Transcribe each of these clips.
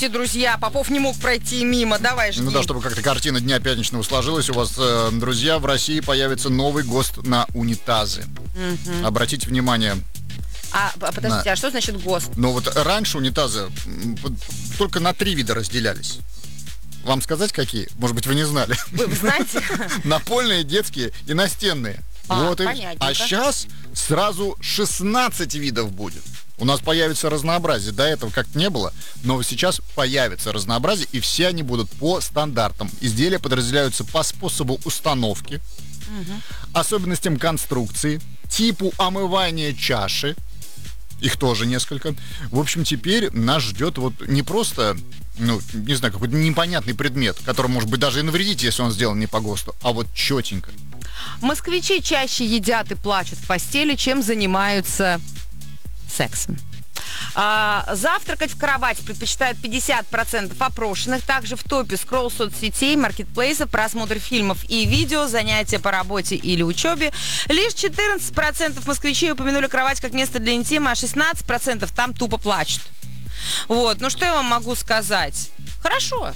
Друзья, Попов не мог пройти мимо. Давай, жги. Ну да, чтобы как-то картина дня пятничного сложилась, у вас, друзья, в России появится новый ГОСТ на унитазы. Обратите внимание. Подождите, а что значит ГОСТ? Ну вот раньше унитазы только на 3 вида разделялись. Вам сказать, какие? Может быть, вы не знали. Вы знаете? Напольные, детские и настенные. А сейчас сразу 16 видов будет. У нас появится разнообразие. До этого как-то не было, но сейчас появится разнообразие, и все они будут по стандартам. Изделия подразделяются по способу установки, особенностям конструкции, типу омывания чаши. Их тоже несколько. В общем, теперь нас ждет вот не просто, не знаю, какой-то непонятный предмет, который, может быть, даже и навредить, если он сделан не по ГОСТу, а вот четенько. Москвичи чаще едят и плачут в постели, чем занимаются сексом. Завтракать в кровать предпочитают 50% опрошенных. Также в топе скролл соцсетей, маркетплейсов, просмотр фильмов и видео, занятия по работе или учебе. Лишь 14% москвичей упомянули кровать как место для интима, а 16% там тупо плачут. Вот, что я вам могу сказать? Хорошо.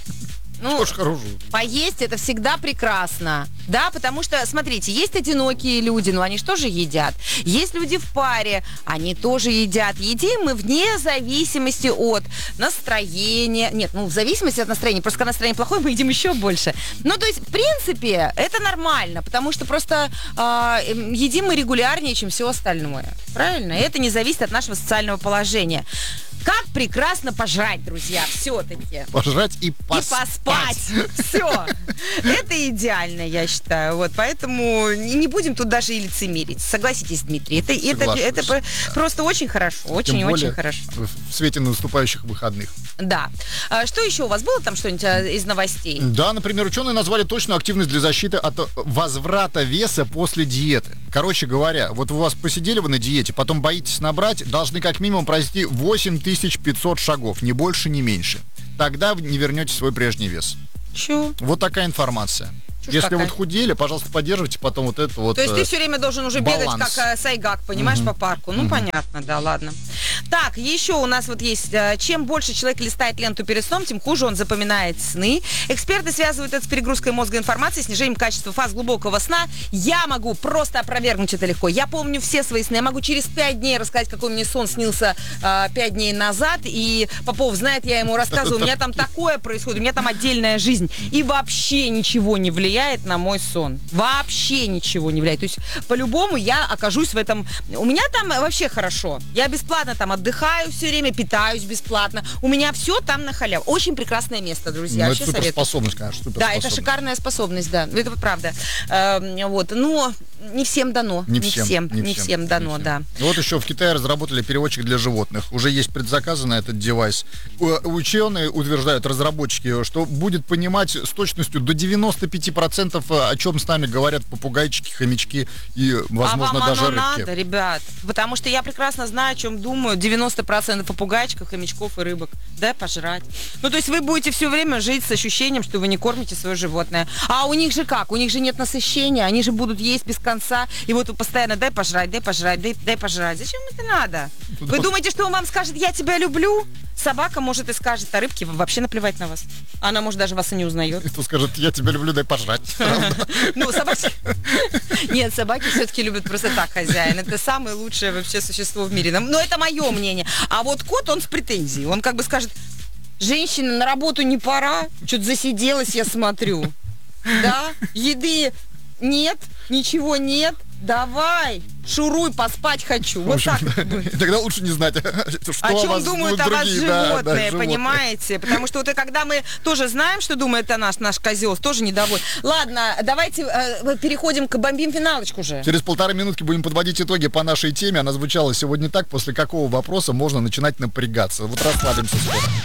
Поесть это всегда прекрасно. Да, потому что, смотрите, есть одинокие люди, но они же тоже едят. Есть люди в паре, они тоже едят. Едим мы вне зависимости от настроения. Нет, в зависимости от настроения. Просто когда настроение плохое, мы едим еще больше. То есть, в принципе, это нормально, потому что просто едим мы регулярнее, чем все остальное. Правильно? И это не зависит от нашего социального положения. Как прекрасно пожрать, друзья, все-таки. Пожрать и поспать. И поспать. Все. Это идеально, я считаю. Вот, поэтому не будем тут даже и лицемерить. Согласитесь, Дмитрий. Это просто очень хорошо. Очень-очень хорошо. В свете наступающих выходных. Да. Что еще у вас было там что-нибудь из новостей? Да, например, ученые назвали точную активность для защиты от возврата веса после диеты. Короче говоря, вот у вас посидели вы на диете, потом боитесь набрать, должны как минимум пройти 8500 шагов, ни больше, ни меньше. Тогда вы не вернете свой прежний вес. Чё? Вот такая информация. Если вот худели, пожалуйста, поддерживайте потом вот это вот. То есть ты все время должен уже баланс. бегать, как Сайгак, понимаешь, по парку. Понятно, да, ладно. Так, еще у нас вот есть, чем больше человек листает ленту перед сном, тем хуже он запоминает сны. Эксперты связывают это с перегрузкой мозга информации, снижением качества фаз глубокого сна. Я могу просто опровергнуть это легко. Я помню все свои сны. Я могу через 5 дней рассказать, какой мне сон снился 5 дней назад. И Попов знает, я ему рассказываю, у меня там такое происходит, у меня там отдельная жизнь. И вообще ничего не влияет на мой сон. Вообще ничего не влияет. То есть, по-любому я окажусь в этом... У меня там вообще хорошо. Я бесплатно там отдыхаю все время, питаюсь бесплатно. У меня все там на халяву. Очень прекрасное место, друзья. Это суперспособность, конечно. Да, это шикарная способность, да. Это правда. Вот. Но не всем дано. Не всем дано, да. Вот еще в Китае разработали переводчик для животных. Уже есть предзаказы на этот девайс. Ученые утверждают, разработчики, что будет понимать с точностью до 95%, о чем с нами говорят попугайчики, хомячки и, возможно, даже рыбки. Надо, ребят. Потому что я прекрасно знаю, о чем думаю 90% попугайчиков, хомячков и рыбок. Дай пожрать. То есть вы будете все время жить с ощущением, что вы не кормите свое животное. А у них же как? У них же нет насыщения, они же будут есть без конца. И вот вы постоянно дай пожрать. Зачем это надо? Вы думаете, что он вам скажет, я тебя люблю? Собака может и скажет, а рыбке вообще наплевать на вас. Она, может, даже вас и не узнает. Кто скажет, я тебя люблю, дай пожрать. Собаки... Нет, собаки все-таки любят просто так хозяин. Это самое лучшее вообще существо в мире. Но это мое мнение. А вот кот, он с претензией. Он как бы скажет, женщина, на работу не пора? Что-то засиделась, я смотрю. Да? Еды нет, ничего нет. Давай, шуруй, поспать хочу. Вот так. Тогда лучше не знать, о чем думают о вас животные, понимаете? Потому что когда мы тоже знаем, что думает о нас наш козел, тоже недоволен. Ладно, давайте переходим к бомбим-финалочку уже. Через 1,5 минутки будем подводить итоги по нашей теме. Она звучала сегодня так. После какого вопроса можно начинать напрягаться? Вот расслабимся скоро.